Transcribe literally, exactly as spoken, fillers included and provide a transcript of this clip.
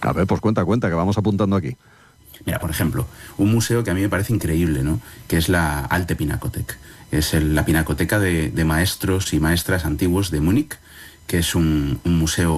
A ver, pues cuenta, cuenta, que vamos apuntando aquí. Mira, por ejemplo, un museo que a mí me parece increíble, ¿no? Que es la Alte Pinakothek. Es el- la pinacoteca de, de maestros y maestras antiguos de Múnich, que es un, un museo